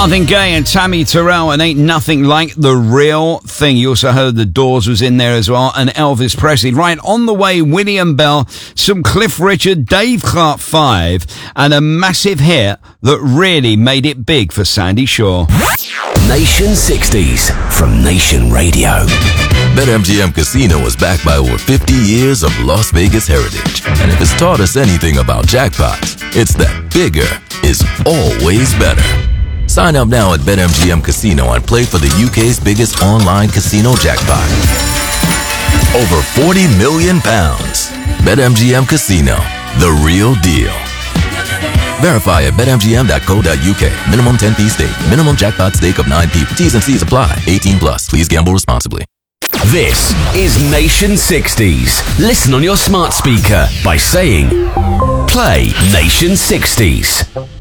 Marvin Gaye and Tammy Terrell, and Ain't Nothing Like the Real Thing. You also heard The Doors was in there as well, and Elvis Presley. Right, on the way, William Bell, some Cliff Richard, Dave Clark 5, and a massive hit that really made it big for Sandy Shaw. Nation 60s from Nation Radio. BetMGM Casino is backed by over 50 years of Las Vegas heritage. And if it's taught us anything about jackpots, it's that bigger is always better. Sign up now at BetMGM Casino and play for the UK's biggest online casino jackpot. Over £40 million. BetMGM Casino, the real deal. Verify at betmgm.co.uk. Minimum 10p stake. Minimum jackpot stake of 9p. T's and C's apply. 18 plus. Please gamble responsibly. This is Nation 60s. Listen on your smart speaker by saying, play Nation 60s.